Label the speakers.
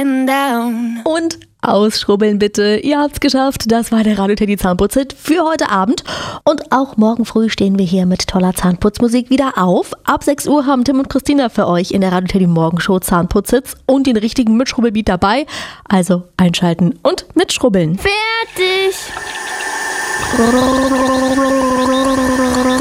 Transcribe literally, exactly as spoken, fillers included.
Speaker 1: going down.
Speaker 2: Und ausschrubbeln bitte. Ihr habt's geschafft. Das war der Radio Teddy Zahnputz-Hit für heute Abend. Und auch morgen früh stehen wir hier mit toller Zahnputzmusik wieder auf. Ab sechs Uhr haben Tim und Christina für euch in der Radio Teddy Morgenshow Zahnputz-Hits und den richtigen Mitschrubbelbeat dabei. Also einschalten und mitschrubbeln.
Speaker 1: Fertig.